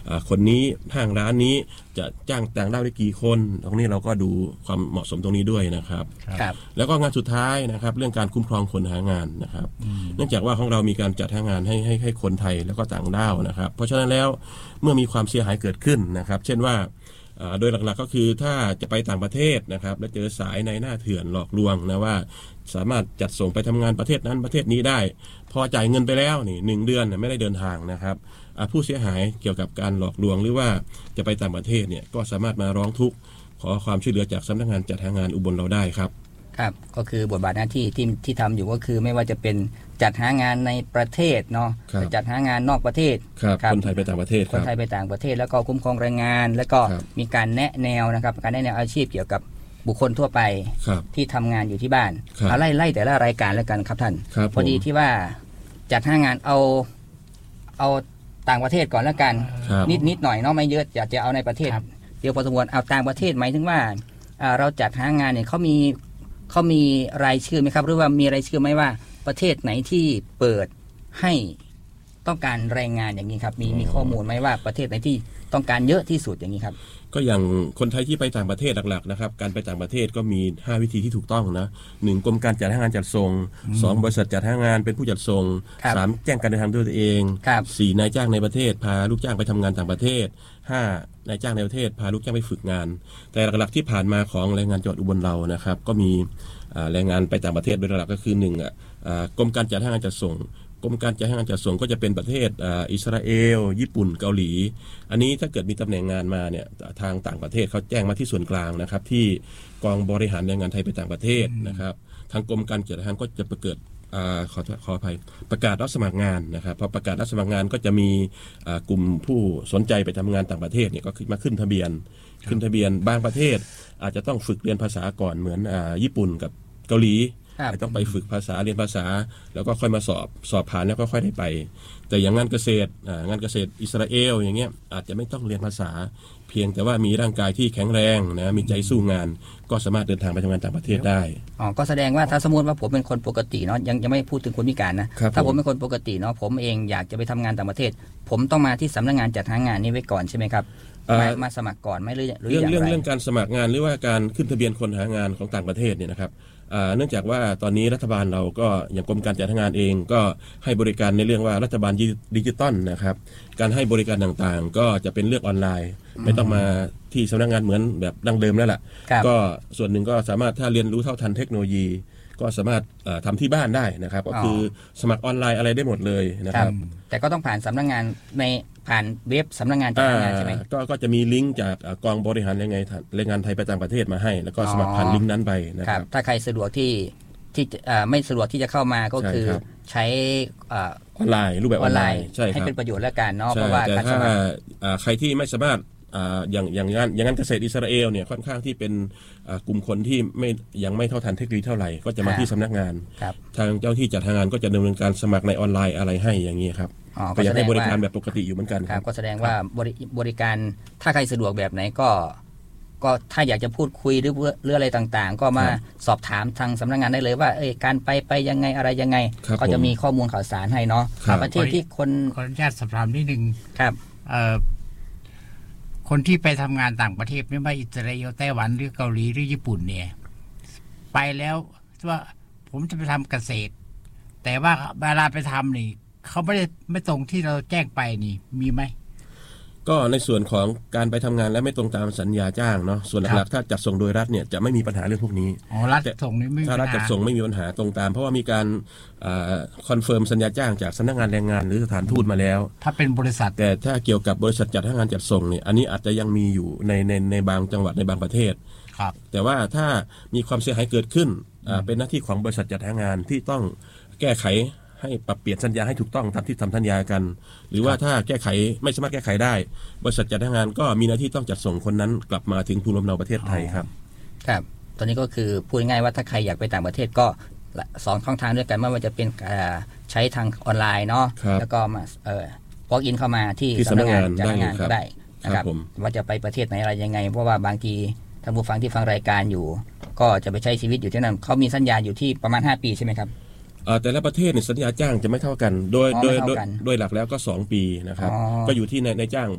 คนนี้ห้างร้านนี้จะจ้างต่างด้าวได้กี่คนตรงนี้เราก็ดูความเหมาะสมตรงนี้ด้วยนะครับแล้วก็งานสุดท้ายนะครับเรื่องการคุ้มครองคนหางานนะครับเนื่องจากว่าของเรามีการจัดหางานให้คนไทยแล้วก็ต่างด้าวนะครับเพราะฉะนั้นแล้วเมื่อมีความเสียหายเกิดขึ้นนะครับเช่นว่าโดยหลักๆก็คือถ้าจะไปต่างประเทศนะครับแล้วเจอสายในหน้าเถื่อนหลอกลวงนะว่าสามารถจัดส่งไปทำงานประเทศนั้นประเทศนี้ได้พอจ่ายเงินไปแล้วนี่1 เดือนไม่ได้เดินทางนะครับผู้เสียหายเกี่ยวกับการหลอกลวงหรือว่าจะไปต่างประเทศเนี่ยก็สามารถมาร้องทุกข์ขอความช่วยเหลือจากสำนักงานจัดหางานอุบลเราได้ครับครับก็คือบทบาทหน้าที่ที่ทำอยู่ก็คือไม่ว่าจะเป็นจัดหางานในประเทศเนาะจัดหางานนอกประเทศคนไทยไปต่างประเทศคนไทยไปต่างประเทศแล้วก็คุ้มครองแรงงานแล้วก็มีการแนะแนวนะครับการแนะแนวอาชีพเกี่ยวกับบุคคลทั่วไปที่ทำงานอยู่ที่บ้านเอาไล่แต่ละรายการแล้วกันครับท่านพอดีที่ว่าจัดหางานเอาต่างประเทศก่อนแล้วกันนิดหน่อยเนาะไม่เยอะอยากจะเอาในประเทศเดียวพอสมควรเอาต่างประเทศหมายถึงว่าเราจัดหางานเนี่ยเขามีรายชื่อไหมครับหรือว่ามีรายชื่อไหมว่าประเทศไหนที่เปิดให้ต้องการแรงงานอย่างนี้ครับมีข้อมูลไหมว่าประเทศไหนที่ต้องการเยอะที่สุดอย่างนี้ครับก็อย่างคนไทยที่ไปต่างประเทศหลักๆนะครับการไปต่างประเทศก็มี5วิธีที่ถูกต้องนะ1กรมการจัดหางานจัดส่ง2บริษัทจัดหางานเป็นผู้จัดส่ง3แจ้งการเดินทางด้วยตัวเอง4นายจ้างในประเทศพาลูกจ้างไปทำงานต่างประเทศ5นายจ้างในประเทศพาลูกจ้างไปฝึกงานแต่หลักๆที่ผ่านมาของแรงงานจังหวัดอุบลเรานะครับก็มีแรงงานไปต่างประเทศโดยหลักก็คือ1กรมการจัดหางานจัดส่งกรมการจัดหางานจัดส่งก็จะเป็นประเทศอิสราเอลญี่ปุ่นเกาหลีอันนี้ถ้าเกิดมีตำแหน่งงานมาเนี่ยทางต่างประเทศเขาแจ้งมาที่ส่วนกลางนะครับที่กองบริหารแรงงานไทยไปต่างประเทศนะครับทางกรมการจัดหางานก็จะประอภัยประกาศรับสมัครงานนะครับพอประกาศรับสมัครงานก็จะมีกลุ่มผู้สนใจไปทำงานต่างประเทศเนี่ยก็มาขึ้นทะเบียนบางประเทศอาจจะต้องฝึกเรียนภาษาก่อนเหมือนญี่ปุ่นกับเกาหลีต้องไปฝึกภาษาเรียนภาษาแล้วก็ค่อยมาสอบผ่านแล้วก็ค่อยได้ไปแต่อย่างงานเกษตรอิสราเอลอย่างเงี้ยอาจจะไม่ต้องเรียนภาษาเพียงแต่ว่ามีร่างกายที่แข็งแรงนะมีใจสู้งานก็สามารถเดินทางไปทำงานต่างประเทศได้ก็แสดงว่าถ้าสมมติว่าผมเป็นคนปกติเนาะยังไม่พูดถึงคนพิการนะถ้าผมเป็นคนปกติเนาะผมเองอยากจะไปทำงานต่างประเทศผมต้องมาที่สำนักงานจัดหางานนี้ไว้ก่อนใช่ไหมครับมาสมัครก่อนไหมหรืออย่างไรเรื่องการสมัครงานหรือว่าการขึ้นทะเบียนคนหางานของต่างประเทศเนี่ยนะครับเนื่องจากว่าตอนนี้รัฐบาลเราก็อย่างกรมการจัดหางานเองก็ให้บริการในเรื่องว่ารัฐบาลดิจิตอลนะครับการให้บริการต่างๆก็จะเป็นเรื่องออนไลน์ไม่ต้องมาที่สำนักงานเหมือนแบบดั้งเดิมแล้วล่ะก็ส่วนหนึ่งก็สามารถถ้าเรียนรู้เท่าทันเทคโนโลยีก็สามารถทำที่บ้านได้นะครับก็คือสมัครออนไลน์อะไรได้หมดเลยนะครับแต่ก็ต้องผ่านสำนักงานผ่านเว็บสำนักงานจัดหางานใช่ไหมก็จะมีลิงก์จากกองบริหารแรงงานไทยไปต่างประเทศมาให้แล้วก็สมัครผ่านลิงก์นั้นไปนะครับถ้าใครสะดวกที่ไม่สะดวกที่จะเข้ามาก็คือใช้ออนไลน์รูปแบบออนไลน์ให้เป็นประโยชน์แล้วกันเนาะเพราะว่าแต่ถ้าใครที่ไม่สามารถอย่างงานเกษตรอิสราเอลเนี่ยค่อนข้างที่เป็นกลุ่มคนที่ยังไม่เท่าทันเทคโนโลยีเท่าไหร่ก็จะมาที่สำนักงานทางเจ้าที่จัดหางานก็จะดำเนินการสมัครในออนไลน์อะไรให้อย่างนี้ครับก็จะให้บริการแบบปกติอยู่เหมือนกันครับก็แสดงว่าบริการถ้าใครสะดวกแบบไหนก็ถ้าอยากจะพูดคุยหรืออะไรต่างๆก็มาสอบถามทางสำนักงานได้เลยว่าการไปยังไงอะไรยังไงก็จะมีข้อมูลข่าวสารให้เนาะประเทศที่คนขออนุญาตสอบถามนิดนึงครับคนที่ไปทำงานต่างประเทศไม่ว่าอิสราเอลไต้หวันหรือเกาหลีหรือญี่ปุ่นเนี่ยไปแล้วว่าผมจะไปทำเกษตรแต่ว่าเวลาไปทำนี่เขาไม่ตรงที่เราแจ้งไปนี่มีไหมก็ในส่วนของการไปทำงานและไม่ตรงตามสัญญาจ้างเนาะส่วนหลักๆถ้าจัดส่งโดยรัฐเนี่ยจะไม่มีปัญหาเรื่องพวกนี้รัฐส่งนี่ไม่มีปัญหาถ้ารัฐจัดส่งไม่มีปัญหาตรงตามเพราะว่ามีการคอนเฟิร์มสัญญาจ้างจากสำนักงานแรงงานหรือสถานทูตมาแล้วถ้าเป็นบริษัทแต่ถ้าเกี่ยวกับบริษัทจัดหางานจัดส่งเนี่ยอันนี้อาจจะยังมีอยู่ในบางจังหวัดในบางประเทศแต่ว่าถ้ามีความเสียหายเกิดขึ้นเป็นหน้าที่ของบริษัทจัดหางานที่ต้องแก้ไขให้ปรับเปลี่ยนสัญญาให้ถูกต้องตามที่ทำสัญญากันหรือว่าถ้าแก้ไขไม่สามารถแก้ไขได้บริษัทจัดหางานก็มีหน้าที่ต้องจัดส่งคนนั้นกลับมาถึงภูมิลำเนาประเทศไทยครับครับตอนนี้ก็คือพูดง่ายว่าถ้าใครอยากไปต่างประเทศก็2ช่องทางด้วยกันไม่ว่าจะเป็นใช้ทางออนไลน์เนาะแล้วก็มาwalk in เข้ามาที่สำนักงานจัดหางานก็ได้นะครับว่าจะไปประเทศไหนอะไรยังไงเพราะว่าบางทีท่านผู้ฟังที่ฟังรายการอยู่ก็จะไปใช้ชีวิตอยู่ที่นั่นเขามีสัญญาอยู่ที่ประมาณ5 ปีใช่ไหมครับแต่ละประเทศเนี่ยสัญญาจ้างจะไม่เท่ากันโดยหลักแล้วก็2 ปีนะครับก็อยู่ที่ในจ้าง